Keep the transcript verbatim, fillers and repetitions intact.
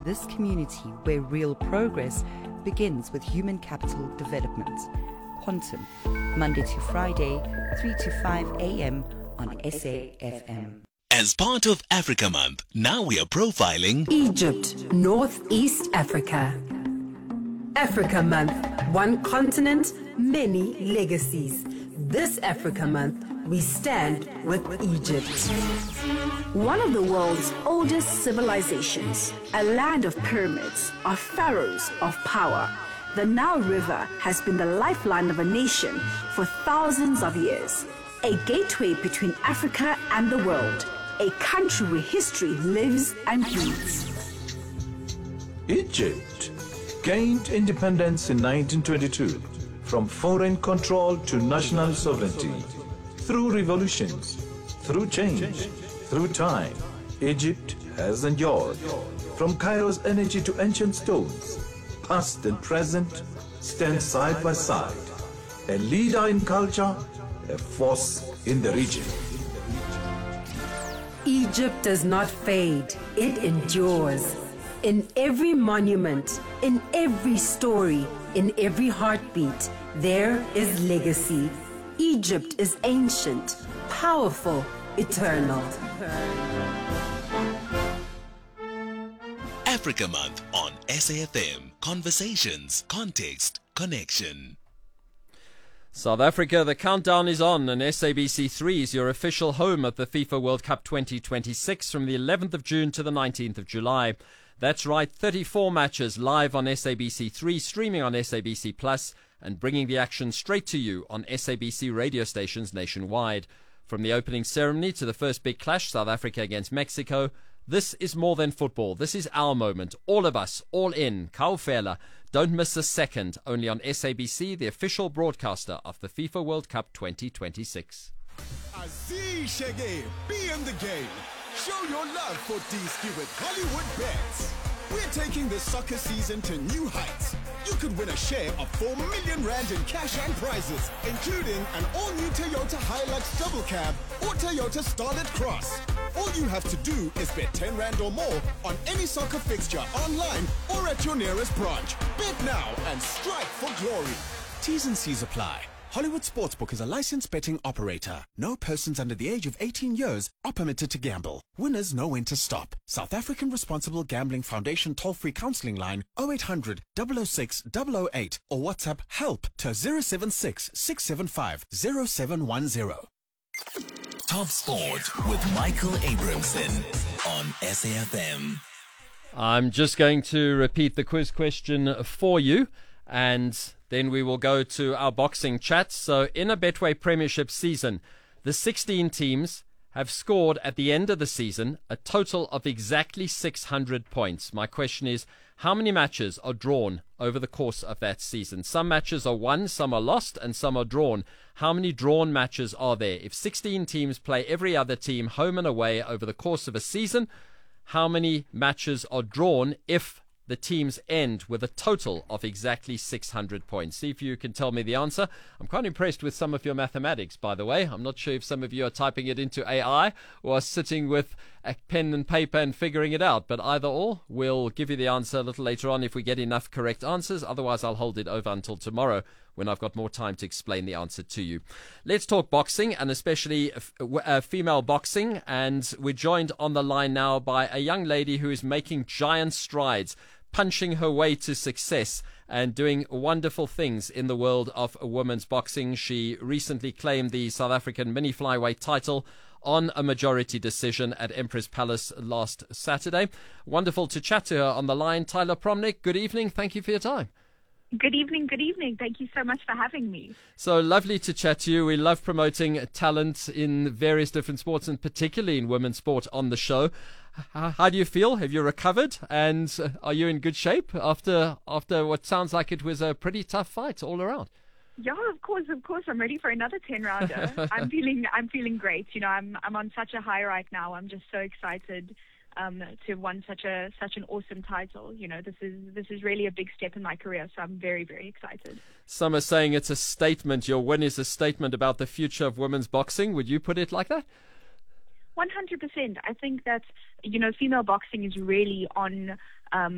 this community where real progress begins with human capital development. Quantum, Monday to Friday, three to five a.m. on S A F M. As part of Africa Month, now we are profiling Egypt, Northeast Africa. Africa Month, one continent, many legacies. This Africa Month, we stand with Egypt. One of the world's oldest civilizations, a land of pyramids, of pharaohs, of power. The Nile River has been the lifeline of a nation for thousands of years. A gateway between Africa and the world. A country where history lives and breathes. Egypt gained independence in nineteen twenty-two from foreign control to national sovereignty. Through revolutions, through change, through time, Egypt has endured. From Cairo's energy to ancient stones, past and present stand side by side. A leader in culture, a force in the region. Egypt does not fade, it endures. In every monument, in every story, in every heartbeat, there is legacy. Egypt is ancient, powerful, eternal. Africa Month on S A F M. Conversations, context, connection. South Africa, the countdown is on, and S A B C three is your official home at the FIFA World Cup twenty twenty-six from the eleventh of June to the nineteenth of July. That's right, thirty-four matches live on S A B C three, streaming on S A B C Plus, and bringing the action straight to you on S A B C radio stations nationwide. From the opening ceremony to the first big clash, South Africa against Mexico, this is more than football. This is our moment. All of us, all in. Kaufela. Don't miss a second. Only on S A B C, the official broadcaster of the FIFA World Cup twenty twenty-six. Aziz Shege, be in the game. Show your love for D-Ski with Hollywood Bets. We're taking the soccer season to new heights. You could win a share of four million rand in cash and prizes, including an all-new Toyota Hilux double cab or Toyota Starlet Cross. All you have to do is bet ten rand or more on any soccer fixture online or at your nearest branch. Bet now and strike for glory. T's and C's apply. Hollywood Sportsbook is a licensed betting operator. No persons under the age of eighteen years are permitted to gamble. Winners know when to stop. South African Responsible Gambling Foundation toll-free counseling line oh eight hundred, double oh six, double oh eight or WhatsApp HELP to zero seven six, six seven five, zero seven one zero. Top Sport with Michael Abramson on S A F M. I'm just going to repeat the quiz question for you, and then we will go to our boxing chat. So in a Betway Premiership season, the sixteen teams have scored at the end of the season a total of exactly six hundred points. My question is, how many matches are drawn over the course of that season? Some matches are won, some are lost, and some are drawn. How many drawn matches are there? If sixteen teams play every other team home and away over the course of a season, how many matches are drawn if the teams end with a total of exactly six hundred points? See if you can tell me the answer. I'm quite impressed with some of your mathematics, by the way. I'm not sure if some of you are typing it into A I or are sitting with a pen and paper and figuring it out, but either or, we'll give you the answer a little later on if we get enough correct answers. Otherwise, I'll hold it over until tomorrow when I've got more time to explain the answer to you. Let's talk boxing, and especially uh, female boxing, and we're joined on the line now by a young lady who is making giant strides, punching her way to success and doing wonderful things in the world of women's boxing. She recently claimed the South African mini flyweight title on a majority decision at Empress Palace last Saturday. Wonderful to chat to her on the line. Tyler Promnick, good evening. Thank you for your time. Good evening, good evening. Thank you so much for having me. So lovely to chat to you. We love promoting talent in various different sports, and particularly in women's sport on the show. How do you feel? Have you recovered? And are you in good shape after after what sounds like it was a pretty tough fight all around? Yeah, of course, of course. I'm ready for another ten rounder. I'm feeling I'm feeling great. You know, I'm I'm on such a high right now. I'm just so excited um, to have won such a such an awesome title. You know, this is this is really a big step in my career, so I'm very, very excited. Some are saying it's a statement. Your win is a statement about the future of women's boxing. Would you put it like that? one hundred percent. I think that, you know, female boxing is really on um,